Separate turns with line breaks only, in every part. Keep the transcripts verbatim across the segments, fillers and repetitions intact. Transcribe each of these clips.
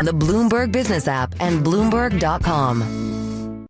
the Bloomberg Business app, and Bloomberg dot com.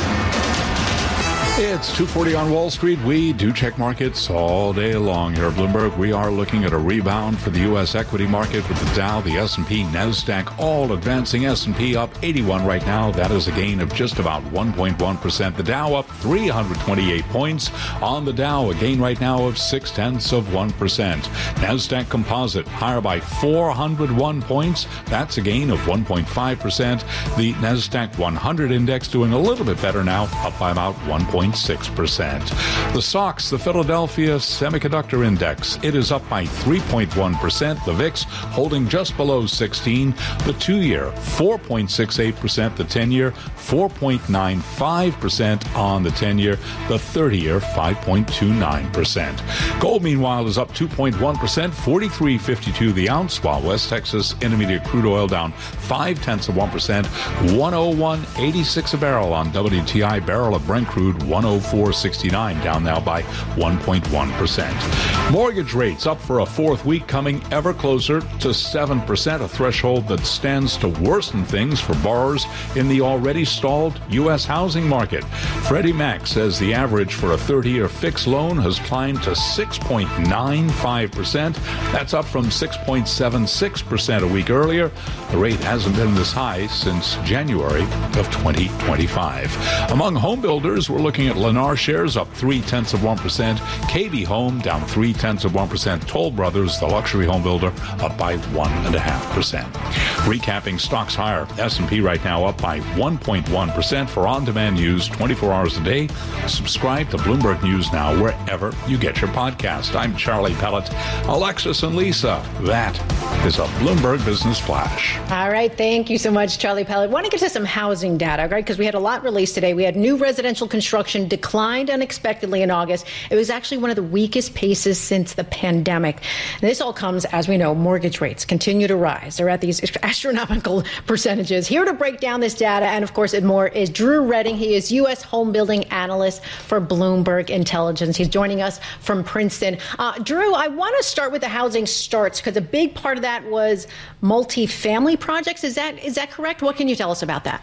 It's two forty on Wall Street. We do check markets all day long here at Bloomberg. We are looking at a rebound for the U S equity market with the Dow, the S and P, NASDAQ all advancing. S and P up eighty-one right now. That is a gain of just about one point one percent. The Dow up three hundred twenty-eight points. On the Dow, a gain right now of six tenths of one percent. NASDAQ Composite higher by four hundred one points. That's a gain of one point five percent. The NASDAQ one hundred index doing a little bit better now, up by about one point six percent. The S O X, the Philadelphia Semiconductor Index, it is up by three point one percent. The V I X holding just below sixteen. The two-year, four point six eight percent. The ten-year, four point nine five percent on the ten-year. The thirty-year, five point two nine percent. Gold, meanwhile, is up two point one percent, forty-three fifty-two the ounce, while West Texas Intermediate crude oil down five tenths of one percent, one oh one eighty-six a barrel on W T I. Barrel of Brent crude, one oh four sixty-nine, down now by one point one percent. Mortgage rates up for a fourth week, coming ever closer to seven percent, a threshold that stands to worsen things for borrowers in the already stalled U S housing market. Freddie Mac says the average for a thirty-year fixed loan has climbed to six point nine five percent. That's up from six point seven six percent a week earlier. The rate hasn't been this high since January of twenty twenty-five. Among home builders, we're looking at Lennar shares up three tenths of one percent. K B Home down three tenths of one percent. Toll Brothers, the luxury home builder, up by one and a half percent. Recapping stocks higher. S and P right now up by one point one percent. For on-demand news twenty-four hours a day, subscribe to Bloomberg News Now wherever you get your podcast. I'm Charlie Pellet. Alexis and Lisa, that is a Bloomberg Business Flash.
All right. Thank you so much, Charlie Pellet. Want to get to some housing data, right? Because we had a lot released today. We had new residential construction declined unexpectedly in August. It was actually one of the weakest paces since the pandemic. And this all comes, as we know, mortgage rates continue to rise. They're at these astronomical percentages. Here to break down this data and, of course, and more is Drew Redding. He is U S home building analyst for Bloomberg Intelligence. He's joining us from Princeton. Uh, Drew, I want to start with the housing starts because a big part of that was multifamily projects. Is that is that correct? What can you tell us about that?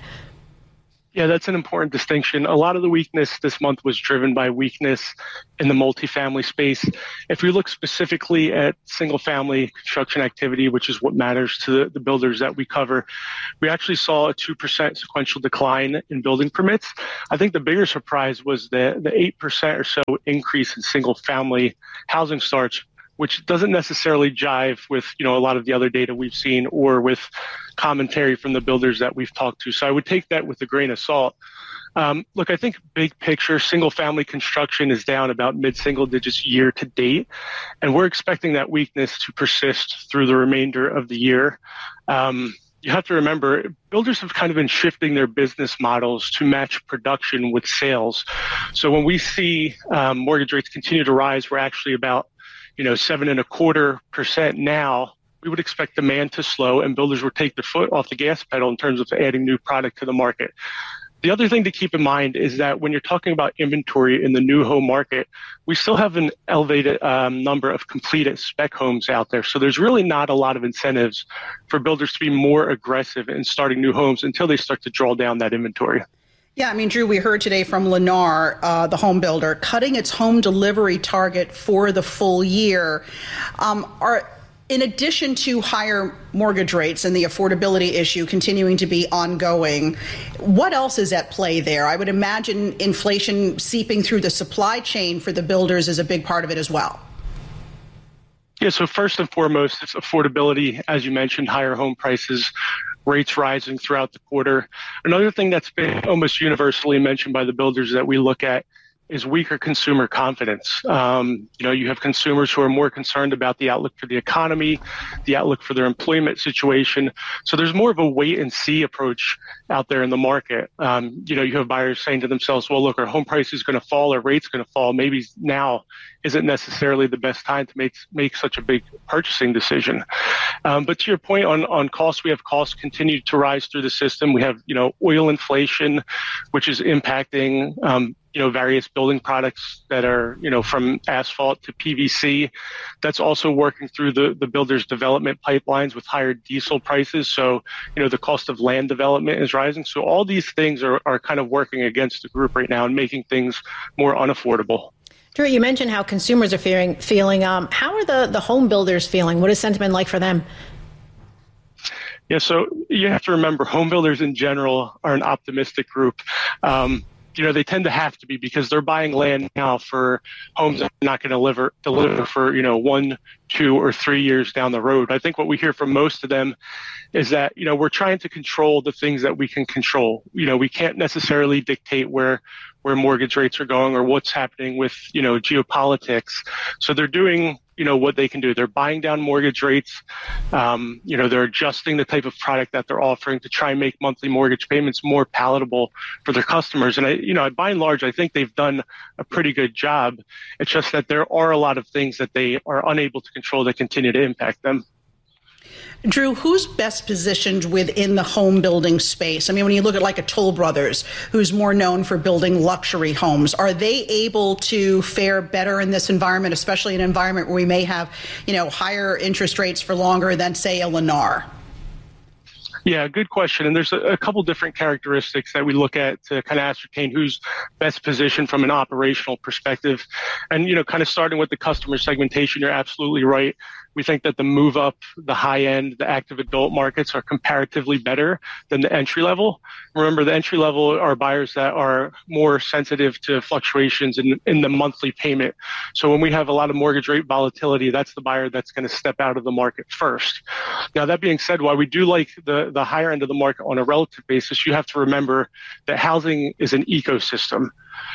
Yeah, that's an important distinction. A lot of the weakness this month was driven by weakness in the multifamily space. If we look specifically at single-family construction activity, which is what matters to the, the builders that we cover, we actually saw a two percent sequential decline in building permits. I think the bigger surprise was the, the eight percent or so increase in single-family housing starts, which doesn't necessarily jive with, you know, a lot of the other data we've seen or with commentary from the builders that we've talked to. So I would take that with a grain of salt. Um, look, I think big picture, single family construction is down about mid-single digits year to date, and we're expecting that weakness to persist through the remainder of the year. Um, you have to remember, builders have kind of been shifting their business models to match production with sales. So when we see um, mortgage rates continue to rise, we're actually about you know, seven and a quarter percent now. We would expect demand to slow and builders would take their foot off the gas pedal in terms of adding new product to the market. The other thing to keep in mind is that when you're talking about inventory in the new home market, we still have an elevated um, number of completed spec homes out there. So there's really not a lot of incentives for builders to be more aggressive in starting new homes until they start to draw down that inventory.
Yeah, I mean, Drew, we heard today from Lennar, uh, the home builder, cutting its home delivery target for the full year. Um, are in addition to higher mortgage rates and the affordability issue continuing to be ongoing, what else is at play there? I would imagine inflation seeping through the supply chain for the builders is a big part of it as well.
Yeah, so first and foremost, it's affordability. As you mentioned, higher home prices, rates rising throughout the quarter. Another thing that's been almost universally mentioned by the builders that we look at is weaker consumer confidence. Um, you know, you have consumers who are more concerned about the outlook for the economy, the outlook for their employment situation. So there's more of a wait and see approach out there in the market. Um, you know, you have buyers saying to themselves, well, look, our home price is going to fall, our rate's going to fall. Maybe now isn't necessarily the best time to make make such a big purchasing decision. Um, but to your point on, on costs, we have costs continue to rise through the system. We have, you know, oil inflation, which is impacting um, you know, various building products that are, you know, from asphalt to P V C. That's also working through the, the builders' development pipelines with higher diesel prices. So, you know, the cost of land development is rising. So all these things are, are kind of working against the group right now and making things more unaffordable.
Drew, you mentioned how consumers are fearing, feeling. Um, how are the, the home builders feeling? What is sentiment like for them?
Yeah, so you have to remember home builders in general are an optimistic group. Um, You know, they tend to have to be because they're buying land now for homes that are not going to deliver, deliver for, you know, one, two, or three years down the road. I think what we hear from most of them is that, you know, we're trying to control the things that we can control. You know, we can't necessarily dictate where where mortgage rates are going or what's happening with, you know, geopolitics. So they're doing, you know, what they can do. They're buying down mortgage rates. Um, you know, they're adjusting the type of product that they're offering to try and make monthly mortgage payments more palatable for their customers. And I, you know, by and large, I think they've done a pretty good job. It's just that there are a lot of things that they are unable to control that continue to impact them.
Drew, who's best positioned within the home building space? I mean, when you look at like a Toll Brothers, who's more known for building luxury homes, are they able to fare better in this environment, especially an environment where we may have, you know, higher interest rates for longer than, say, a Lennar?
Yeah, good question. And there's a, a couple different characteristics that we look at to kind of ascertain who's best positioned from an operational perspective. And, you know, kind of starting with the customer segmentation, you're absolutely right. We think that the move up, the high end, the active adult markets are comparatively better than the entry level. Remember, the entry level are buyers that are more sensitive to fluctuations in, in the monthly payment. So when we have a lot of mortgage rate volatility, that's the buyer that's going to step out of the market first. Now, that being said, while we do like the, the higher end of the market on a relative basis, you have to remember that housing is an ecosystem.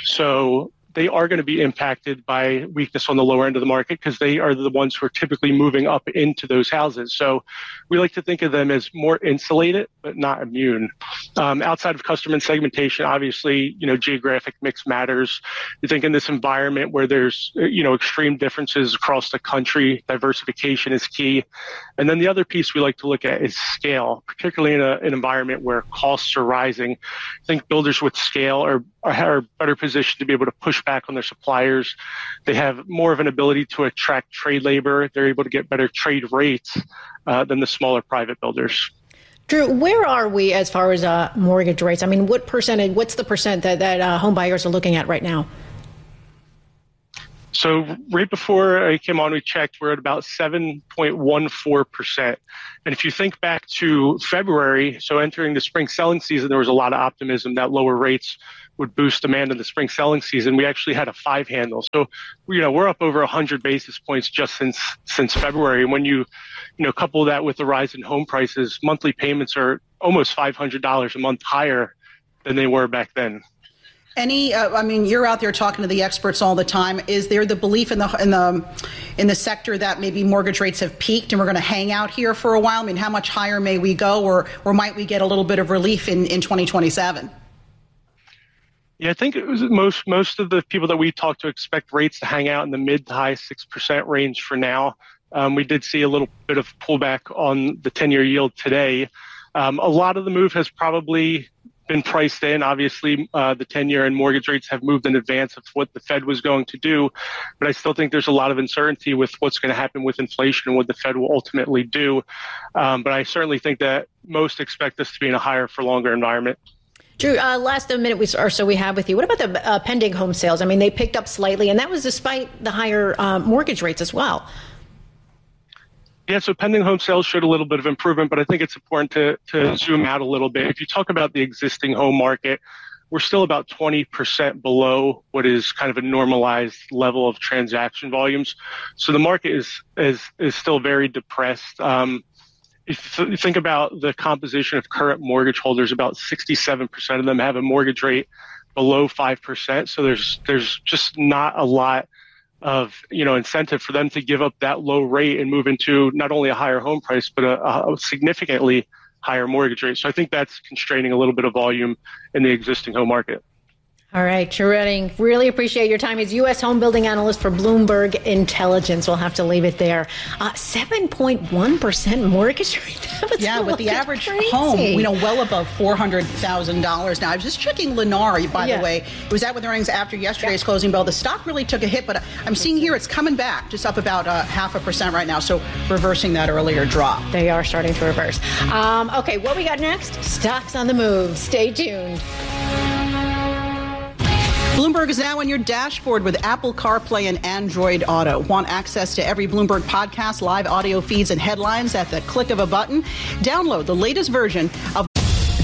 So they are going to be impacted by weakness on the lower end of the market because they are the ones who are typically moving up into those houses. So we like to think of them as more insulated, but not immune. Um, outside of customer segmentation, obviously, you know, geographic mix matters. You think in this environment where there's, you know, extreme differences across the country, diversification is key. And then the other piece we like to look at is scale, particularly in a, an environment where costs are rising. I think builders with scale are, are better positioned to be able to push back on their suppliers. They have more of an ability to attract trade labor. They're able to get better trade rates uh, than the smaller private builders.
Drew, where are we as far as uh, mortgage rates? I mean, what percentage, what's the percent that, that uh, home buyers are looking at right now?
So right before I came on, we checked, we're at about seven point one four percent. And if you think back to February, so entering the spring selling season, there was a lot of optimism that lower rates would boost demand in the spring selling season. We actually had a five handle. So, you know, we're up over one hundred basis points just since since February. And when you, you know, couple that with the rise in home prices, monthly payments are almost five hundred dollars a month higher than they were back then.
Any, uh, I mean, you're out there talking to the experts all the time. Is there the belief in the in the in the sector that maybe mortgage rates have peaked and we're going to hang out here for a while? I mean, how much higher may we go, or or might we get a little bit of relief in, in twenty twenty-seven?
Yeah, I think it was most most of the people that we talked to expect rates to hang out in the mid to high six percent range for now. Um, we did see a little bit of pullback on the ten-year yield today. Um, a lot of the move has probably been priced in. Obviously, uh, the ten-year and mortgage rates have moved in advance of what the Fed was going to do. But I still think there's a lot of uncertainty with what's going to happen with inflation and what the Fed will ultimately do. Um, but I certainly think that most expect us to be in a higher for longer environment.
Drew, uh, last minute we, or so we have with you. What about the uh, pending home sales? I mean, they picked up slightly, and that was despite the higher uh, mortgage rates as well.
Yeah, so pending home sales showed a little bit of improvement, but I think it's important to, to zoom out a little bit. If you talk about the existing home market, we're still about twenty percent below what is kind of a normalized level of transaction volumes. So the market is is, is still very depressed. Um, if you think about the composition of current mortgage holders, about sixty-seven percent of them have a mortgage rate below five percent. So there's there's just not a lot of, you know, incentive for them to give up that low rate and move into not only a higher home price, but a, a significantly higher mortgage rate. So I think that's constraining a little bit of volume in the existing home market.
All right, Drew Redding, really appreciate your time. He's U S home building analyst for Bloomberg Intelligence. We'll have to leave it there. Uh, seven point one percent mortgage rate.
Yeah, with the average crazy. home, you know, well above four hundred thousand dollars now. I was just checking Lennar, by yeah. the way. It was out with earnings after yesterday's yeah. closing bell. The stock really took a hit, but I'm seeing here it's coming back, just up about uh, half a percent right now, so reversing that earlier drop.
They are starting to reverse. Um, okay, what we got next? Stocks on the move. Stay tuned.
Bloomberg is now on your dashboard with Apple CarPlay and Android Auto. Want access to every Bloomberg podcast, live audio feeds, and headlines at the click of a button? Download the latest version of